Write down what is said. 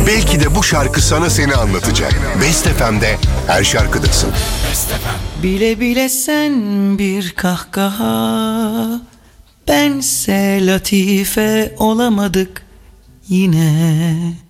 Belki de bu şarkı sana seni anlatacak. Best FM'de her şarkıdasın. Bile bile sen bir kahkaha, bense latife olamadık yine.